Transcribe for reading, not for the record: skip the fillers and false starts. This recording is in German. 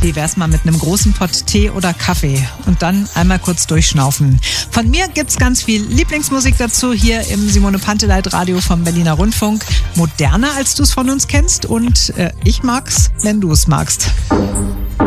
Wie wär's mal mit einem großen Pott Tee oder Kaffee und dann einmal kurz durchschnaufen. Von mir gibt's ganz viel Lieblingsmusik dazu hier im Simone Panteleit Radio vom Berliner Rundfunk. Moderner, als du es von uns kennst, und ich mag's, wenn du es magst.